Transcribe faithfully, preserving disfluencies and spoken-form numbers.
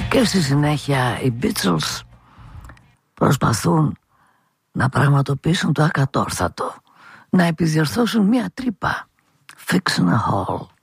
Και στη συνέχεια οι Beatles προσπαθούν να πραγματοποιήσουν το ακατόρθατο, να επιδιορθώσουν μια τρύπα, fixing a hole.